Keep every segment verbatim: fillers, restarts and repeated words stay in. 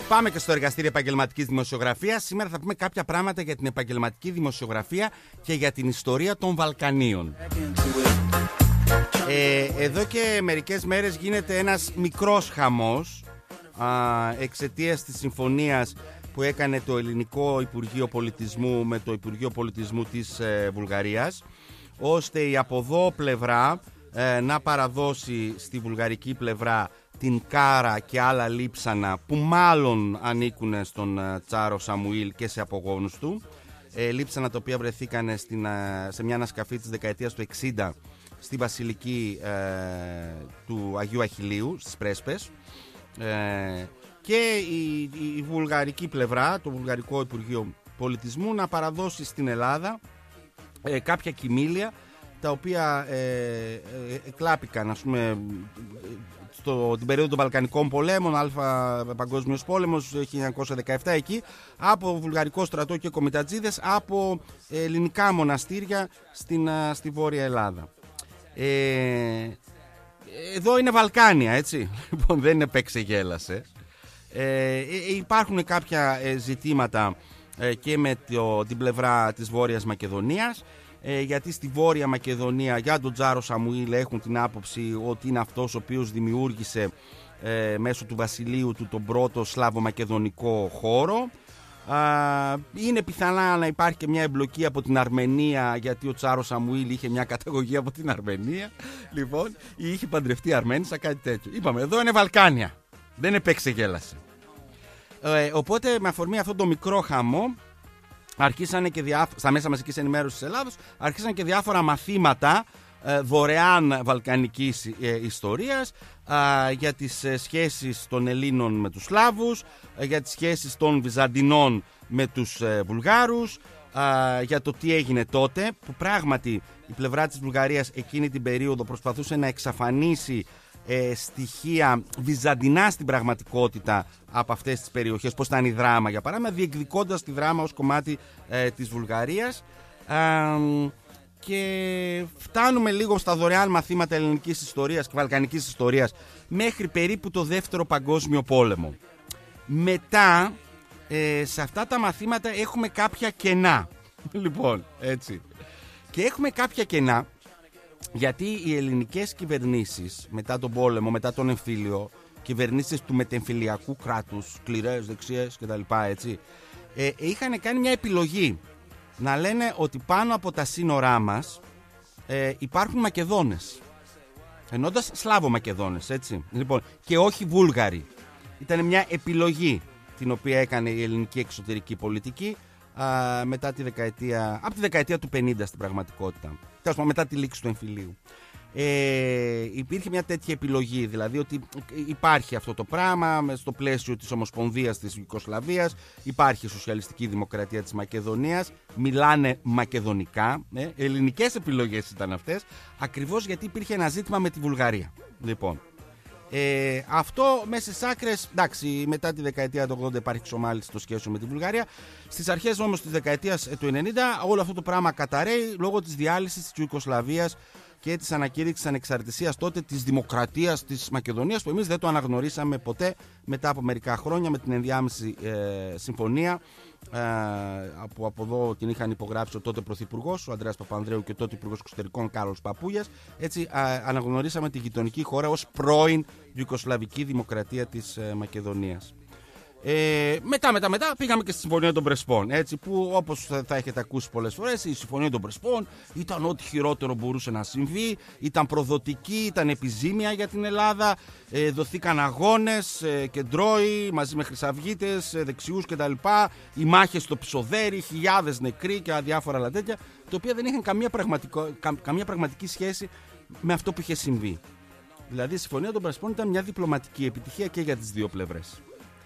Πάμε και στο εργαστήριο επαγγελματικής δημοσιογραφίας. Σήμερα θα πούμε κάποια πράγματα για την επαγγελματική δημοσιογραφία και για την ιστορία των Βαλκανίων. Ε, εδώ και μερικές μέρες γίνεται ένας μικρός χαμός εξαιτίας της συμφωνίας που έκανε το Ελληνικό Υπουργείο Πολιτισμού με το Υπουργείο Πολιτισμού της ε, Βουλγαρίας, ώστε η από εδώ πλευρά ε, να παραδώσει στη βουλγαρική πλευρά την κάρα και άλλα λείψανα που μάλλον ανήκουν στον ε, Τσάρο Σαμουήλ και σε απογόνους του, ε, λείψανα τα οποία βρεθήκαν στην, ε, σε μια ανασκαφή της δεκαετίας του εξήντα στη βασιλική ε, του Αγίου Αχιλλείου στις Πρέσπες, ε, και η, η, η βουλγαρική πλευρά, το Βουλγαρικό Υπουργείο Πολιτισμού, να παραδώσει στην Ελλάδα ε, κάποια κοιμήλια τα οποία ε, ε, εκλάπηκαν, ας πούμε, στο, την περίοδο των Βαλκανικών πολέμων, Αλφα Παγκόσμιος Πόλεμος χίλια εννιακόσια δεκαεπτά, εκεί από βουλγαρικό στρατό και κομιτατζίδες από ελληνικά μοναστήρια στην, στη Βόρεια Ελλάδα. Ε, εδώ είναι Βαλκάνια, έτσι. Λοιπόν, δεν είναι παίξε γέλασε. Ε, υπάρχουν κάποια ζητήματα ε, και με το, την πλευρά της Βόρειας Μακεδονίας, ε, γιατί στη Βόρεια Μακεδονία για τον Τζάρο Σαμουήλ έχουν την άποψη ότι είναι αυτός ο οποίος δημιούργησε ε, μέσω του βασιλείου του τον πρώτο σλάβο-μακεδονικό χώρο. Uh, είναι πιθανά να υπάρχει και μια εμπλοκή από την Αρμενία, γιατί ο Τσάρος Σαμουήλ είχε μια καταγωγή από την Αρμενία, λοιπόν, ή είχε παντρευτεί Αρμένισσα, κάτι τέτοιο. Είπαμε, εδώ είναι Βαλκάνια, δεν επέξε γέλασε. Ε, οπότε με αφορμή αυτό το μικρό χαμό αρχίσανε και διάφ... στα μέσα μαζικής ενημέρωσης της Ελλάδος αρχίσαν και διάφορα μαθήματα ε, δωρεάν βαλκανικής ε, ιστορίας, ε, για τις ε, σχέσεις των Ελλήνων με τους Σλάβους, ε, για τις σχέσεις των Βυζαντινών με τους ε, Βουλγάρους, ε, για το τι έγινε τότε, που πράγματι η πλευρά της Βουλγαρίας εκείνη την περίοδο προσπαθούσε να εξαφανίσει ε, στοιχεία βυζαντινά στην πραγματικότητα από αυτές τις περιοχές, πώς ήταν η Δράμα για παράδειγμα, διεκδικώντας τη Δράμα ως κομμάτι ε, της Βουλγαρίας. ε, Και φτάνουμε λίγο στα δωρεάν μαθήματα ελληνικής ιστορίας και βαλκανικής ιστορίας μέχρι περίπου το Δεύτερο Παγκόσμιο Πόλεμο. Μετά ε, σε αυτά τα μαθήματα έχουμε κάποια κενά. Λοιπόν, έτσι. Και έχουμε κάποια κενά γιατί οι ελληνικές κυβερνήσεις μετά τον πόλεμο, μετά τον εμφύλιο, κυβερνήσεις του μετεμφυλιακού κράτους, σκληρές, δεξιές κτλ, έτσι, ε, είχαν κάνει μια επιλογή. Να λένε ότι πάνω από τα σύνορά μας ε, υπάρχουν Μακεδόνες. Εννοώντας Σλάβο-Μακεδόνες, έτσι. Λοιπόν, και όχι Βούλγαροι. Ήταν μια επιλογή την οποία έκανε η ελληνική εξωτερική πολιτική α, μετά τη δεκαετία, από τη δεκαετία του πενήντα στην πραγματικότητα. Τέλος πάντων, μετά τη λήξη του εμφυλίου. Ε, υπήρχε μια τέτοια επιλογή, δηλαδή ότι υπάρχει αυτό το πράγμα στο πλαίσιο της Ομοσπονδίας της Ιουγκοσλαβίας, υπάρχει η Σοσιαλιστική Δημοκρατία της Μακεδονίας, μιλάνε μακεδονικά, ε, ελληνικές επιλογές ήταν αυτές, ακριβώς γιατί υπήρχε ένα ζήτημα με τη Βουλγαρία. Λοιπόν, ε, αυτό μέσα στις άκρες, εντάξει, μετά τη δεκαετία του ογδόντα υπάρχει εξομάλυνση των σχέσεων με τη Βουλγαρία. Στις αρχές όμως της δεκαετίας του ενενήντα όλο αυτό το πράγμα καταραίει λόγω της διάλυσης της Ιουγκοσλαβίας και της ανακήρυξης ανεξαρτησίας τότε της Δημοκρατίας της Μακεδονίας, που εμείς δεν το αναγνωρίσαμε ποτέ μετά από μερικά χρόνια με την ενδιάμεση ε, συμφωνία ε, που από εδώ την είχαν υπογράψει ο τότε Πρωθυπουργός, ο Ανδρέας Παπανδρέου, και ο τότε Υπουργός Εξωτερικών Κάρολος Παπούγιας. Έτσι ε, αναγνωρίσαμε τη γειτονική χώρα ως πρώην Ιουγκοσλαβική Δημοκρατία της ε, Μακεδονίας. Ε, μετά, μετά, μετά πήγαμε και στη Συμφωνία των Πρεσπών, έτσι, που όπως θα έχετε ακούσει πολλές φορές, η Συμφωνία των Πρεσπών ήταν ό,τι χειρότερο μπορούσε να συμβεί, ήταν προδοτική, ήταν επιζήμια για την Ελλάδα, ε, δοθήκαν αγώνες, ε, κεντρώοι μαζί με χρυσαυγίτες, ε, δεξιούς κτλ, οι μάχες στο Ψοδέρι, χιλιάδες νεκροί και διάφορα άλλα τέτοια, τα οποία δεν είχαν καμία, κα, καμία πραγματική σχέση με αυτό που είχε συμβεί. Δηλαδή η Συμφωνία των Πρεσπών ήταν μια διπλωματική επιτυχία και για τις δύο πλευρές.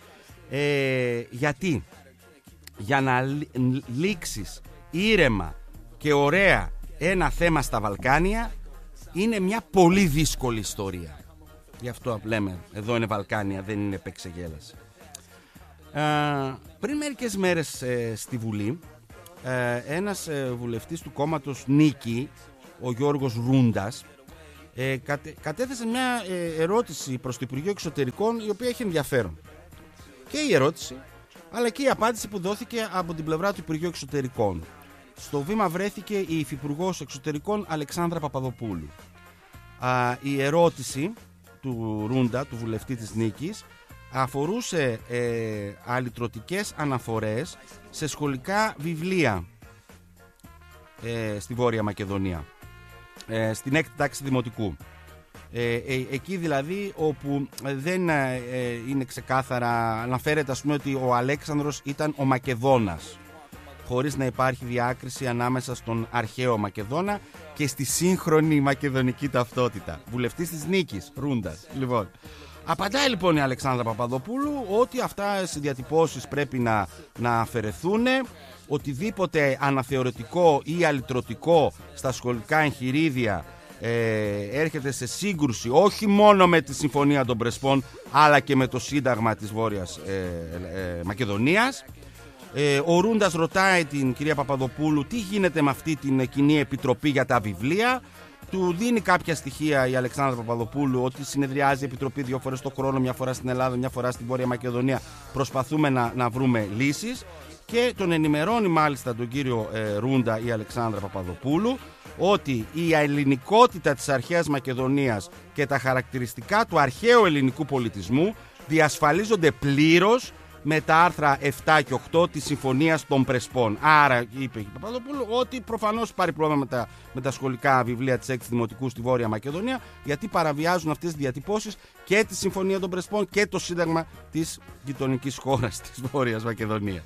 Ε, γιατί για να λήξεις ήρεμα και ωραία ένα θέμα στα Βαλκάνια είναι μια πολύ δύσκολη ιστορία. Γι' αυτό λέμε εδώ είναι Βαλκάνια, δεν είναι επεξεγέλαση. ε, Πριν μερικές μέρες ε, στη Βουλή ε, ένας ε, βουλευτής του κόμματος Νίκη, ο Γιώργος Ρούντας, ε, κατε, κατέθεσε μια ε, ερώτηση προς το Υπουργείο Εξωτερικών, η οποία έχει ενδιαφέρον. Και η ερώτηση, αλλά και η απάντηση που δόθηκε από την πλευρά του Υπουργείου Εξωτερικών. Στο βήμα βρέθηκε η Υφυπουργός Εξωτερικών Αλεξάνδρα Παπαδοπούλου. Α, η ερώτηση του Ρούντα, του βουλευτή της Νίκης, αφορούσε ε, αλυτρωτικές αναφορές σε σχολικά βιβλία ε, στη Βόρεια Μακεδονία, ε, στην έκτη τάξη δημοτικού. Ε, ε, εκεί δηλαδή όπου δεν ε, είναι ξεκάθαρα, αναφέρεται ας πούμε ότι ο Αλέξανδρος ήταν ο Μακεδόνας, χωρίς να υπάρχει διάκριση ανάμεσα στον αρχαίο Μακεδόνα και στη σύγχρονη μακεδονική ταυτότητα. Βουλευτής της Νίκης, Ρούντας. Λοιπόν, απαντάει λοιπόν η Αλεξάνδρα Παπαδοπούλου ότι αυτά οι διατυπώσεις πρέπει να, να αφαιρεθούν, οτιδήποτε αναθεωρητικό ή αλυτρωτικό στα σχολικά εγχειρίδια ε, έρχεται σε σύγκρουση όχι μόνο με τη Συμφωνία των Πρεσπών αλλά και με το Σύνταγμα της Βόρειας ε, ε, Μακεδονίας. Ε, ο Ρούντας ρωτάει την κυρία Παπαδοπούλου τι γίνεται με αυτή την κοινή επιτροπή για τα βιβλία. Του δίνει κάποια στοιχεία η Αλεξάνδρα Παπαδοπούλου ότι συνεδριάζει η επιτροπή δύο φορές το χρόνο, μια φορά στην Ελλάδα, μια φορά στην Βόρεια Μακεδονία. Προσπαθούμε να, να βρούμε λύσεις και τον ενημερώνει μάλιστα τον κύριο ε, Ρούντα η Αλεξάνδρα Παπαδοπούλου ότι η ελληνικότητα της αρχαίας Μακεδονίας και τα χαρακτηριστικά του αρχαίου ελληνικού πολιτισμού διασφαλίζονται πλήρως με τα άρθρα επτά και οκτώ της Συμφωνίας των Πρεσπών. Άρα, είπε η Παπαδοπούλου, ότι προφανώς υπάρχει πρόβλημα με τα, με τα σχολικά βιβλία της έκτης Δημοτικού στη Βόρεια Μακεδονία, γιατί παραβιάζουν αυτές τις διατυπώσεις και τη Συμφωνία των Πρεσπών και το Σύνταγμα της γειτονικής χώρας της Βόρειας Μακεδονίας.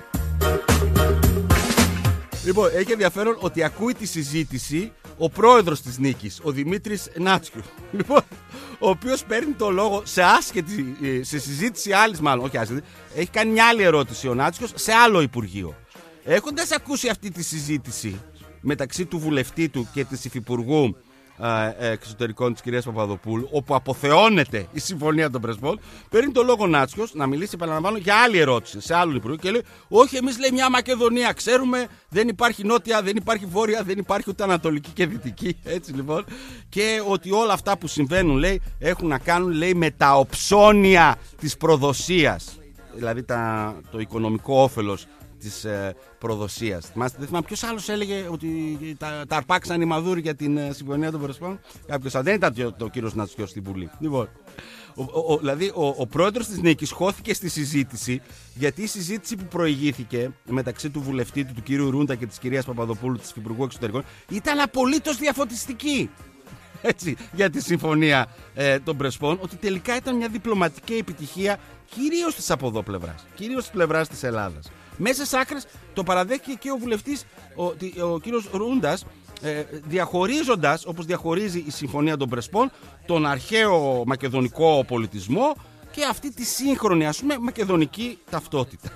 Λοιπόν, έχει ενδιαφέρον ότι ακούει τη συζήτηση ο πρόεδρος της Νίκης, ο Δημήτρης Νάτσιου. Λοιπόν, ο οποίος παίρνει το λόγο σε άσχετη, σε συζήτηση άλλης μάλλον, όχι άσχετη, έχει κάνει μια άλλη ερώτηση ο Νάτσιος σε άλλο Υπουργείο. Έχοντας ακούσει αυτή τη συζήτηση μεταξύ του βουλευτή του και της Υφυπουργού ε, Εξωτερικών της κυρίας Παπαδοπούλου, όπου αποθεώνεται η Συμφωνία των Πρεσπών, παίρνει το λόγο Νάτσιος να μιλήσει, επαναλαμβάνω, για άλλη ερώτηση σε άλλον Υπουργείο και λέει: όχι, εμείς λέει μια Μακεδονία, ξέρουμε, δεν υπάρχει νότια, δεν υπάρχει βόρεια, δεν υπάρχει ούτε ανατολική και δυτική. Έτσι λοιπόν. Και ότι όλα αυτά που συμβαίνουν, λέει, έχουν να κάνουν, λέει, με τα οψώνια της προδοσίας. Δηλαδή τα, το οικονομικό όφελος της ε, προδοσίας. Θυμάστε, δεν θυμάμαι ποιος άλλος έλεγε ότι τα, τα αρπάξαν οι Μαδούροι για την ε, Συμφωνία των Πρεσπών. Κάποιος δεν ήταν το, το κύριος Νατσιός στην Βουλή. Λοιπόν, ο, ο, ο, δηλαδή ο, ο πρόεδρος της Νίκης χώθηκε στη συζήτηση, γιατί η συζήτηση που προηγήθηκε μεταξύ του βουλευτή του, του κύριου Ρούντα και της κυρίας Παπαδοπούλου, της Υπουργού Εξωτερικών, ήταν απολύτως διαφωτιστική. Έτσι, για τη Συμφωνία ε, των Πρεσπών, ότι τελικά ήταν μια διπλωματική επιτυχία κυρίως της από εδώ πλευράς, κυρίως της πλευράς της Ελλάδας. Μέσα σε άκρες το παραδέχθηκε και ο βουλευτής, ο, ο κύριος Ρούντας, ε, διαχωρίζοντας, όπως διαχωρίζει η Συμφωνία των Πρεσπών, τον αρχαίο μακεδονικό πολιτισμό και αυτή τη σύγχρονη, ας πούμε, μακεδονική ταυτότητα.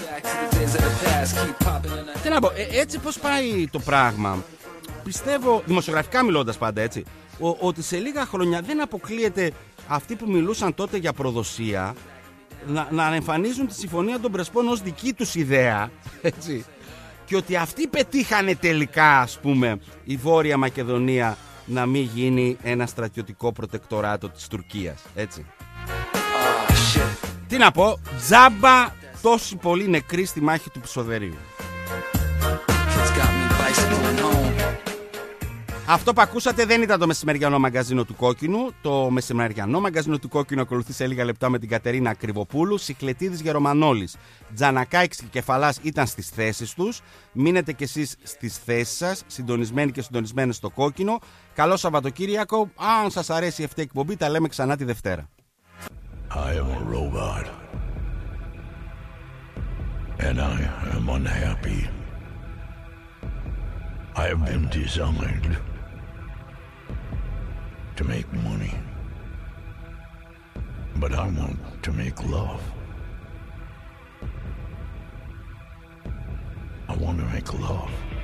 Τι να πω, ε, έτσι πώς πάει το πράγμα. Πιστεύω, δημοσιογραφικά μιλώντας πάντα έτσι, ο, ότι σε λίγα χρόνια δεν αποκλείεται αυτοί που μιλούσαν τότε για προδοσία να, να εμφανίζουν τη Συμφωνία των Πρεσπών ως δική τους ιδέα, έτσι, και ότι αυτοί πετύχανε τελικά, ας πούμε, η Βόρεια Μακεδονία να μην γίνει ένα στρατιωτικό προτεκτοράτο της Τουρκίας, έτσι. Oh, τι να πω, τζάμπα τόσοι πολλοί νεκροί στη μάχη του Ψωδερίου. Αυτό που ακούσατε δεν ήταν το μεσημεριανό μαγκαζίνο του Κόκκινου. Το μεσημεριανό μαγκαζίνο του Κόκκινου ακολουθεί σε λίγα λεπτά με την Κατερίνα Ακριβοπούλου. Σιχλετίδης, Γερομανόλης, Τζανακάκης και Κεφαλάς ήταν στις θέσεις τους. Μείνετε κι εσείς στις θέσεις σας, συντονισμένοι και συντονισμένοι στο Κόκκινο. Καλό Σαββατοκύριακο. Αν σας αρέσει αυτή η εκπομπή, τα λέμε ξανά τη Δευτέρα. I am a robot. And I am unhappy. I have been designed to make money, but I want to make love. I want to make love.